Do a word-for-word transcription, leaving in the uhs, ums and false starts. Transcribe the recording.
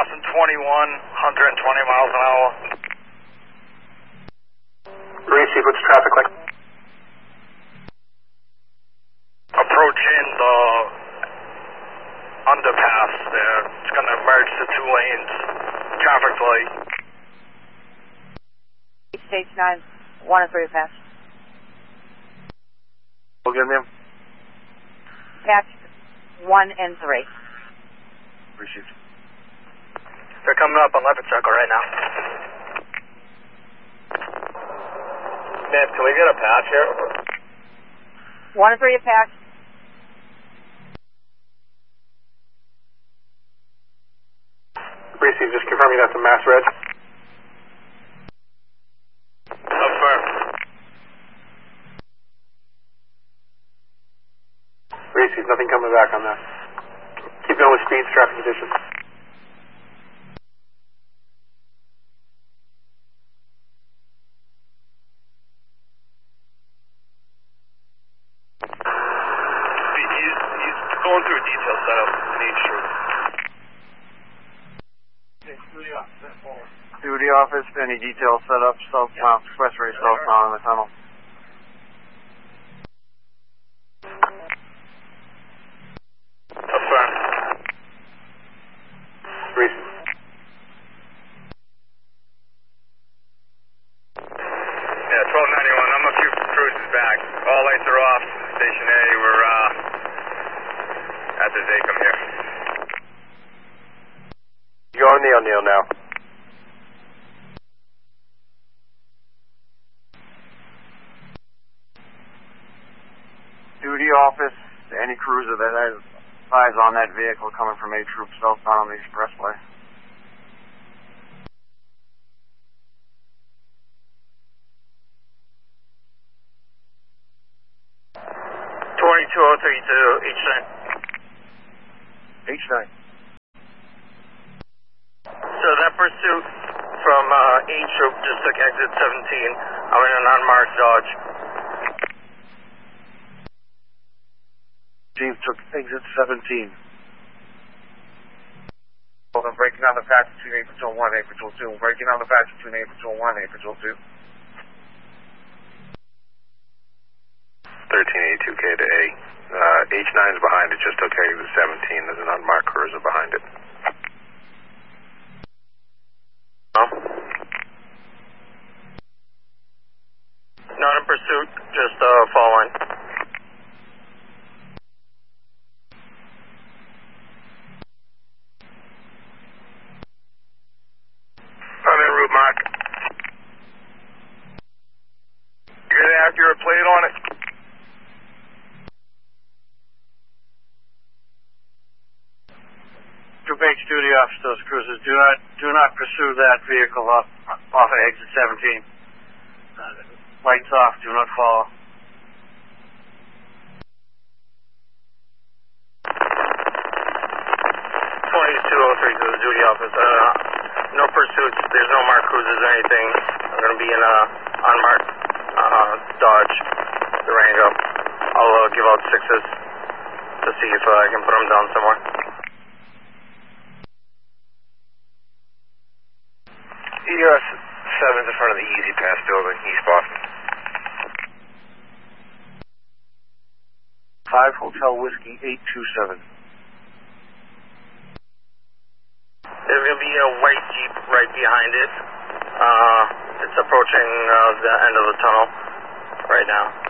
crossing twenty-one, one hundred twenty miles an hour. Receive, what's traffic like? Approaching the underpass there. It's going to merge the two lanes. Traffic light. Stage nine, one and three patch. We'll get them. Patch one and three. Received. They're coming up on Leopard Circle right now. Man, can we get a patch here? One and three a patch. Receive, just confirming that's a mass reg. Affirm. Receive, nothing coming back on that. Keep going with speeds, traffic conditions. He's, he's going through a detail setup in each short. Duty office, any details set up, southbound, expressway southbound in the tunnel. Affirm. Receive. Yeah, twelve ninety-one, I'm a few cruises back. All lights are off. Station A, we're uh, at the Zacom here. You're on the O'Neill now. Duty office, any cruiser that has eyes on that vehicle coming from A Troop southbound on the expressway. twenty-two oh three to H nine. H nine. So that pursuit from uh, A Troop just took exit seventeen. I'm in an unmarked Dodge. James took exit seventeen. Well, I'm breaking down the patch between A Patrol one and A Patrol two. Breaking down the patch between A Patrol one and A Patrol two. thirteen eighty-two K to A. Uh, H nine is behind it, just took exit seventeen. There's an unmarked cruiser behind it. No? Not in pursuit, just uh, following. I'm in route mark. You got an accurate plate on it? Troop H duty officers, cruisers, do not do not pursue that vehicle off off of exit seventeen. Uh, lights off, do not follow. twenty-two oh three to the duty office. Uh, no pursuits. There's no marked cruisers or anything. I'm going to be in a unmarked uh, Dodge Durango. I'll uh, give out sixes to see if uh, I can put them down somewhere. E R seven's in front of the Easy Pass building, East Boston. Five Hotel Whiskey eight two seven. There's going to be a white Jeep right behind it. Uh, it's approaching uh, the end of the tunnel right now.